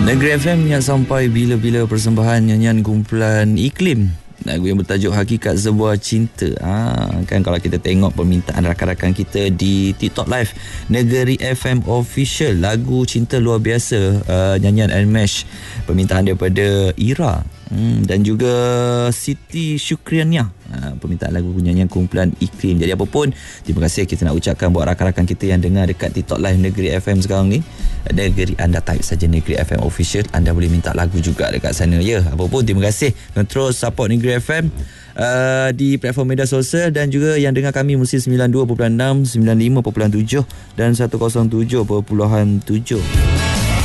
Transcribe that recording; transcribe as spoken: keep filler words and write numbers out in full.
Negeri F M yang sampai bila-bila persembahan nyanyian kumpulan Iklim. Lagu yang bertajuk Hakikat Sebuah Cinta. ha, Kan kalau kita tengok permintaan rakan-rakan kita di TikTok Live Negeri F M Official, lagu Cinta Luar Biasa, uh, nyanyian Anmesh, permintaan daripada Ira, hmm, dan juga Siti Syukriania, uh, permintaan lagu nyanyian kumpulan Iklim. Jadi apa pun, terima kasih kita nak ucapkan buat rakan-rakan kita yang dengar dekat TikTok Live Negeri F M sekarang ni. Negeri, anda type saja Negeri F M Official, anda boleh minta lagu juga dekat sana ya. Apa pun, terima kasih terus support Negeri F M uh, di platform media sosial, dan juga yang dengar kami mesti sembilan puluh dua perpuluhan enam, sembilan puluh lima perpuluhan tujuh dan seratus tujuh perpuluhan tujuh.